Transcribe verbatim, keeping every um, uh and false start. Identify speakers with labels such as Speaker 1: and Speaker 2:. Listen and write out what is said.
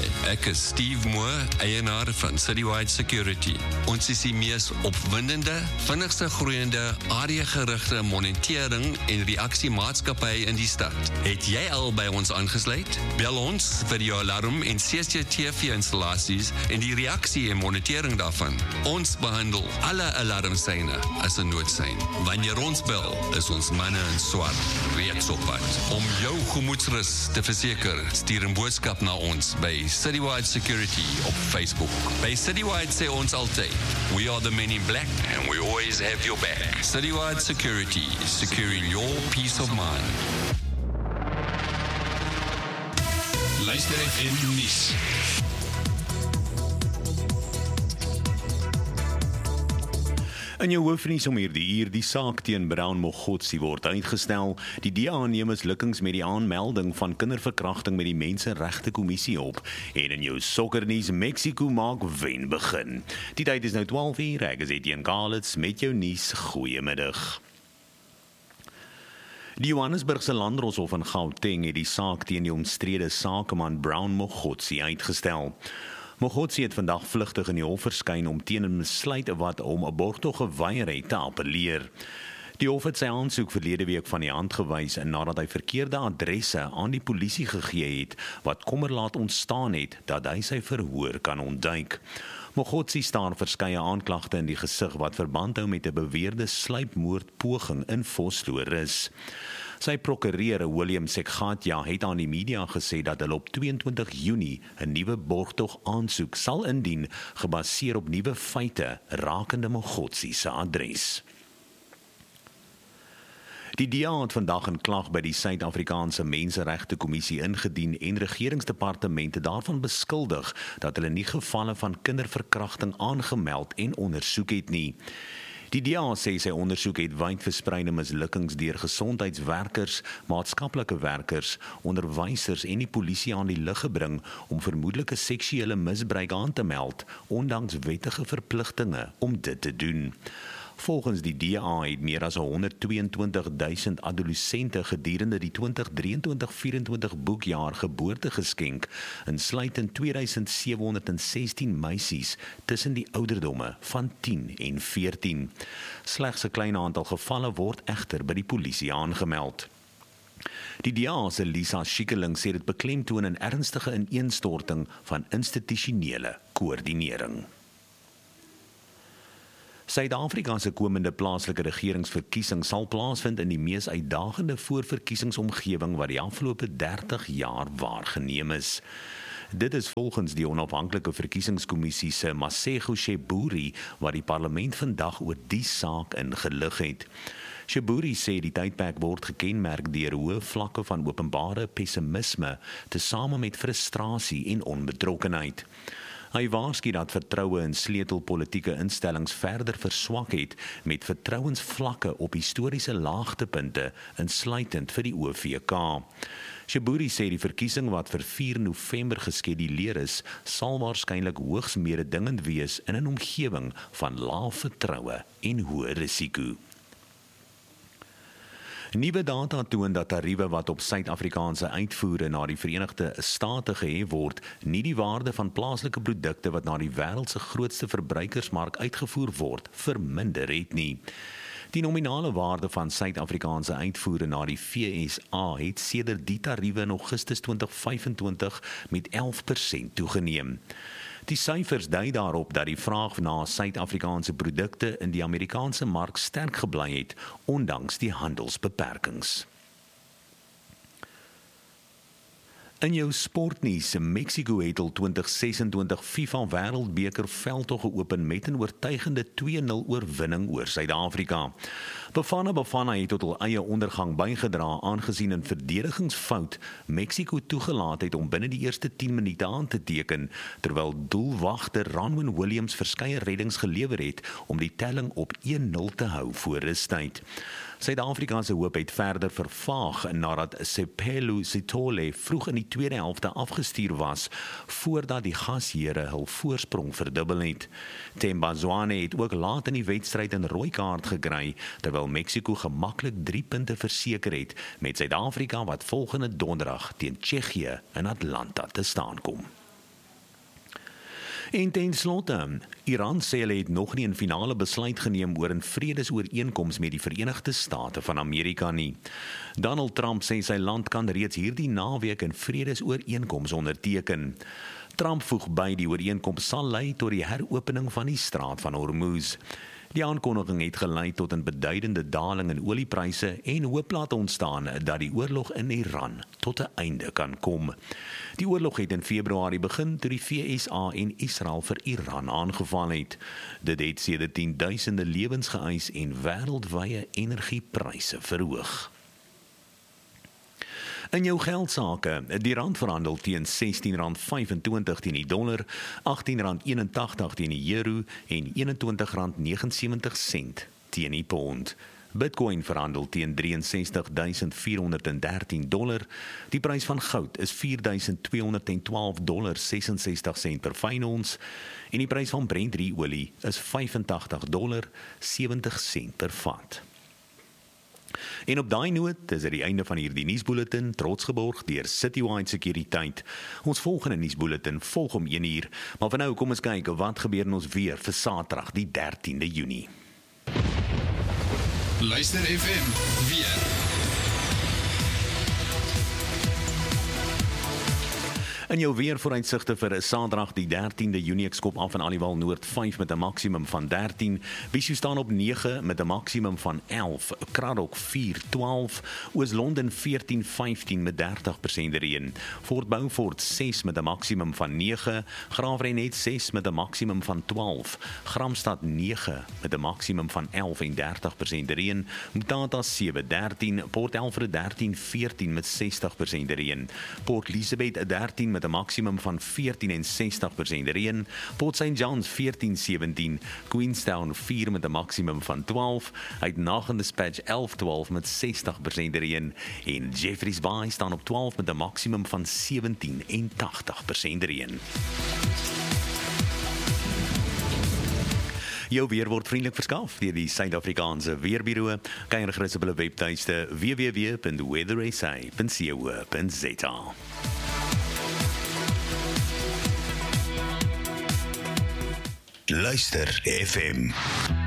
Speaker 1: ek is Steve Moore, eienaar van Citywide Security. Ons is die mees opwindende, vinnigste groeiende, areagerigte monitering en reaksiemaatskappy in die stad. Het jy al by ons aangesluit? Bel ons vir jou alarm en C C T V-installasies en die reaksie en monitering daarvan. Ons behandel alle alarmsyne as 'n noodsein. Wanneer ons bel, is ons manne in swart reeds op pad. Om jou gemoedsrus te verseker, stuur 'n boodskap na ons by Citywide Security op Facebook. By Citywide sê ons altyd, we are the men in black and we always have your back. Citywide Security, securing your peace of mind.
Speaker 2: Luister F M nuus.
Speaker 3: In jou hoofnuus om hierdie uur, die saak teen Brown Mogotsi word uitgestel. Die D A neem mislukkings met die aanmelding van kinderverkrachting met die Menseregte Kommissie op. En in jou sokkernuus, Mexico maak wen begin. Die tyd is nou twaalf uur, ek is Etienne Kalitz met jou nuus. Goeiemiddag. Die Johannesburgse Landdroshof in Gauteng het die saak teen die omstrede sakeman Brown Mogotsi uitgestel. Mogotsi het vandag vlugtig in die hof verskyn om teen 'n besluit wat hom 'n borgtog geweier het te appeleer. Die hof het sy aansoek verlede week van die hand gewys en nadat hy verkeerde adresse aan die polisie gegee het, wat kommer laat ontstaan het dat hy sy verhoor kan ontduik. Mogotsi staan verskeie aanklagte in die gesig wat verband hou met 'n beweerde sluipmoordpoging in Vosloorus. Sy prokureur, William Sekhatya, het aan die media gesê dat hulle op tweeëntwintig Junie 'n nuwe borgtog aansoek sal indien, gebaseer op nuwe feite rakende Mogotsi se adres. Die D A het vandag 'n klag by die Suid-Afrikaanse Menseregte Kommissie ingedien en regeringsdepartemente daarvan beskuldig dat hulle nie gevalle van kinderverkrachting aangemeld en ondersoek het nie. Die D A sê sy ondersoek het wyd verspreide mislukkings deur gesondheidswerkers, maatskaplike werkers, onderwysers en die polisie aan die lig gebring om vermoedelike seksuele misbruik aan te meld, ondanks wettige verpligtinge om dit te doen. Volgens die D A het meer as honderdtweeëntwintig duisend adolessente gedurende die twintig drieëntwintig vyf-en-twintig boekjaar geboorte geskenk, insluitend twee duisend sewe honderd sestien meisies tussen die ouderdomme van tien en veertien. Slegs 'n klein aantal gevalle word egter by die polisie aangemeld. Die D A se Lisa Schikkeling sê dit beklemtoon 'n ernstige ineenstorting van institusionele koördinering. Suid-Afrika se komende plaaslike regeringsverkiesing sal plaasvind in die mees uitdagende voorverkiesingsomgewing wat die afgelope dertig jaar waargeneem is. Dit is volgens die onafhanklike verkiesingskommissie se Masego Sheburi wat die parlement vandag oor die saak ingelig het. Sheburi sê die tydperk word gekenmerk deur hoë vlakke van openbare pessimisme tesame met frustrasie en onbetrokkenheid. Hy waarsku dat vertroue in sleutelpolitieke instellings verder verswak het met vertrouensvlakke op historiese laagtepunte insluitend vir die O V K. Sheburi sê die verkiesing wat vir vier November geskeduleer is, sal waarskynlik hoogs mededingend wees in 'n omgewing van lae vertroue en hoë risiko. Nuwe data toon dat tariewe wat op Suid-Afrikaanse uitvoere na die Verenigde State gehef word, nie die waarde van plaaslike produkte wat na die wêreld se grootste verbruikersmark uitgevoer word, verminder het nie. Die nominale waarde van Suid-Afrikaanse uitvoere na die V S A het sedert die tariewe in Augustus twintig vyf-en-twintig met elf persent toegeneem. Die syfers dui daarop dat die vraag na Suid-Afrikaanse produkte in die Amerikaanse mark sterk gebly het, ondanks die handelsbeperkings. In jou sportnuus, Mexico het al twintig sesentwintig FIFA Wêreldbeker veldtog geopen met 'n oortuigende twee nul oorwinning oor Suid-Afrika. Bafana Bafana het tot hul eie ondergang bygedra aangesien 'n verdedigingsfout Mexico toegelaat het om binne die eerste tien minute aan te teken, terwyl doelwagter Ronwen Williams verskeie reddings gelewer het om die telling op een nul te hou voor rustyd. Suid-Afrika se hoop het verder vervaag nadat Sepelo Sithole vroeg in die tweede helfte afgestuur was, voordat die gasheere hul voorsprong verdubbel het. Themba Zwane het ook laat in die wedstryd 'n rooi kaart gekry, terwyl Mexico gemaklik drie punte verseker het met Suid-Afrika wat volgende donderdag teen Tsjechië in Atlanta te staan kom. En ten slotte, Iran sê hulle het nog nie 'n finale besluit geneem oor 'n vredesooreenkoms met die Verenigde State van Amerika nie. Donald Trump sê sy land kan reeds hierdie naweek 'n vredesooreenkoms onderteken. Trump voeg by die ooreenkoms sal lei tot die heropening van die straat van Hormuz. Die aankondiging het gelei tot 'n beduidende daling in oliepryse en hoop laat ontstaan dat die oorlog in Iran tot 'n einde kan kom. Die oorlog het in Februarie begin toe die V S A en Israel vir Iran aangeval het. Dit het sedert tienduisende lewens geëis en wêreldwye energiepryse verhoog. In jou geldsaake, die rand verhandel teen sestien rand vyfentwintig teen die dollar, agttien rand eenentagtig teen die euro en eenentwintig rand negenensewentig sent teen die pond. Bitcoin verhandel teen ses drie duisend vier honderd en dertien dollar. Die prys van goud is vier duisend twee honderd en twaalf dollar sesensestig sent per fyn ons en die prys van Brent olie is vyfentagtig dollar sewentig sent per vat. En op daai noot is dit die einde van hierdie nuusbulletin, trots geborg deur Citywide Sekuriteit. Ons volgende nuusbulletin volg om een uur, maar vir nou kom ons kyk wat gebeur in ons weer vir Saterdag die dertiende Junie.
Speaker 2: Luister F M weer.
Speaker 3: In jou weervooruitsigte vir Saterdag die dertiende Junie, ek skop af in Aliwal Noord vyf met 'n maksimum van dertien, Bishou staan op nege met 'n maksimum van elf, Kraddock vier twaalf, Oos-London veertien vyftien met dertig persent reën, Fort Beaufort ses met 'n maksimum van nege, Graafrenet ses met 'n maksimum van twaalf, Gramstad nege met 'n maksimum van elf en dertig persent reën, Mtata sewe dertien, Port Elfrid dertien veertien met sestig persent reën, Port Elizabeth dertien met 'n maksimum van veertien en sestig persent reën, Port Saint John's veertien sewentien, Queenstown vier met 'n maksimum van twaalf, Uitenhage Dispatch elf twaalf met sestig persent reën en Jeffreys Bay staan op twaalf met 'n maksimum van sewentien en tagtig persent reën. Jou weer word vriendelik verskaf deur die Suid-Afrikaanse Weerbureau. Kyk gerus op hulle webtuiste w w w punt weather s a punt co punt z a. Luister F M.